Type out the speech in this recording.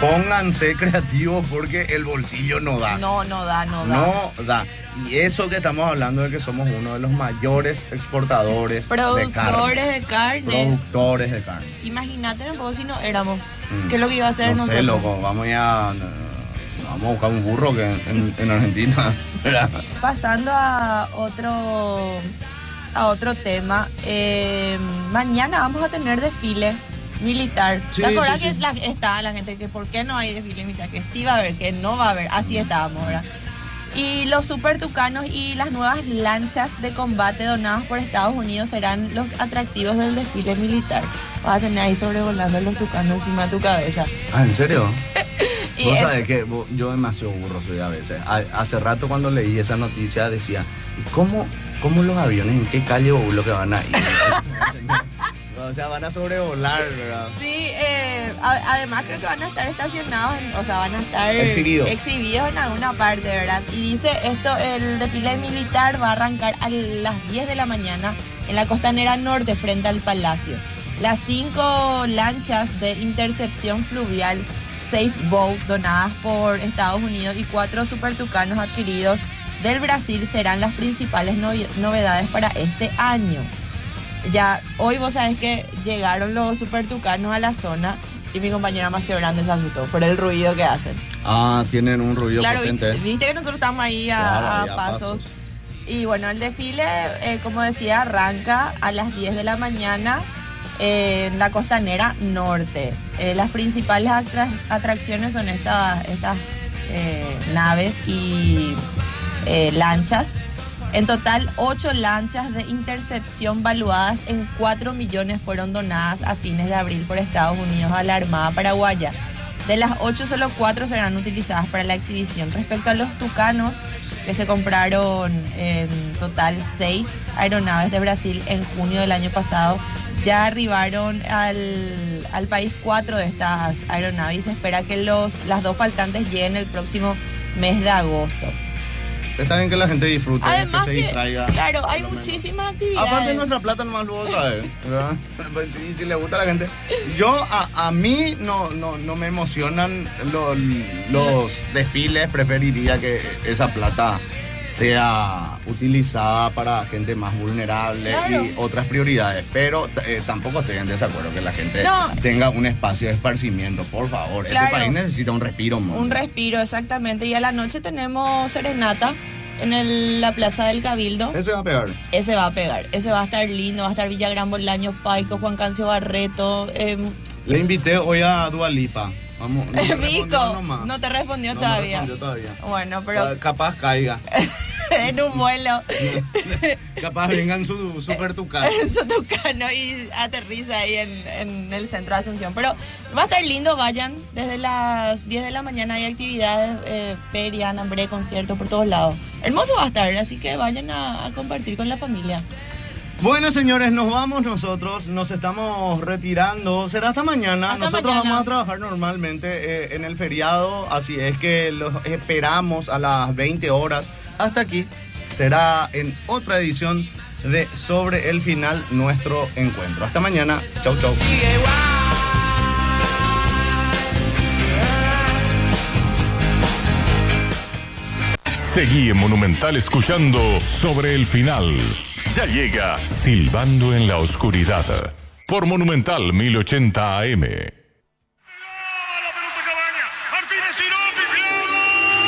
pónganse creativos porque el bolsillo no da. No da. No da. Y eso que estamos hablando de que somos uno de los mayores exportadores productores de carne. Productores de carne. Imagínate un poco si no éramos. ¿Qué es lo que iba a hacer no nosotros? Sé, loco, vamos a buscar un burro que en Argentina. Pasando a otro tema, mañana vamos a tener desfile militar. Sí, ¿Te acuerdas sí, que estaba la gente que por qué no hay desfile militar? Que sí va a haber, que no va a haber. Así estábamos, ¿verdad? Y los super tucanos y las nuevas lanchas de combate donadas por Estados Unidos serán los atractivos del desfile militar. Vas a tener ahí sobrevolando los tucanos encima de tu cabeza. Ah, ¿en serio? Y Vos sabés que yo demasiado burro soy a veces. Hace rato cuando leí esa noticia decía, ¿y cómo los aviones, en qué calle o lo que van a ir? O sea, van a sobrevolar, ¿verdad? Sí, además creo que van a estar estacionados, van a estar exhibidos en alguna parte, ¿verdad? Y dice esto, el desfile militar va a arrancar a las 10 de la mañana en la costanera norte frente al Palacio. Las 5 lanchas de intercepción fluvial Safe Boat donadas por Estados Unidos y 4 supertucanos adquiridos del Brasil serán las principales novedades para este año. Ya hoy vos sabés que llegaron los supertucanos a la zona y mi compañera más grande se asustó por el ruido que hacen. Ah, tienen un ruido potente. Viste que nosotros estamos ahí a pasos. Y bueno, el desfile, como decía, arranca a las 10 de la mañana en la costanera norte. Las principales atracciones son estas naves y lanchas. En total, 8 lanchas de intercepción valuadas en 4 millones fueron donadas a fines de abril por Estados Unidos a la Armada Paraguaya. De las 8, solo 4 serán utilizadas para la exhibición. Respecto a los tucanos, que se compraron en total 6 aeronaves de Brasil en junio del año pasado, ya arribaron al país 4 de estas aeronaves y se espera que las 2 faltantes lleguen el próximo mes de agosto. Está bien que la gente disfrute, además que se distraiga. Claro, hay muchísimas actividades. Aparte de nuestra plata nomás luego otra vez, ¿verdad? Si le gusta a la gente. Yo, a mí no me emocionan los desfiles. Preferiría que esa plata sea utilizada para gente más vulnerable, claro, y otras prioridades. Pero tampoco estoy en desacuerdo que la gente tenga un espacio de esparcimiento, por favor. Claro. Este país necesita un respiro. Un respiro, exactamente. Y a la noche tenemos serenata en la Plaza del Cabildo. Ese va a pegar. Ese va a estar lindo. Va a estar Villagrán Bolaños, Paico, Juan Cancio Barreto. Le invité hoy a Dua Lipa. Vamos, Mico, no te respondió todavía. Bueno, pero capaz caiga. En un vuelo. Capaz vengan su super tucano. Su tucano y aterriza ahí en el centro de Asunción. Pero va a estar lindo, vayan. Desde las 10 de la mañana hay actividades, feria, hambre, conciertos por todos lados. Hermoso va a estar, así que vayan a compartir con la familia. Bueno, señores, nos vamos nosotros, nos estamos retirando. Será hasta mañana. Nosotros vamos a trabajar normalmente en el feriado, así es que los esperamos a las 20 horas. Hasta aquí será en otra edición de Sobre el Final, nuestro encuentro. Hasta mañana. Chau, chau. Seguí en Monumental escuchando Sobre el Final. Ya llega Silbando en la Oscuridad por Monumental 1080 AM. La pelota Cabaña. Martínez tiró, pifió.